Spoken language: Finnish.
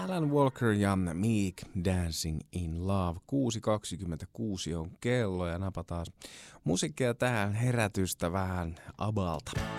Alan Walker ja Meek Dancing in Love. 6.26 on kello ja napataan musiikkia tähän herätystä vähän abalta.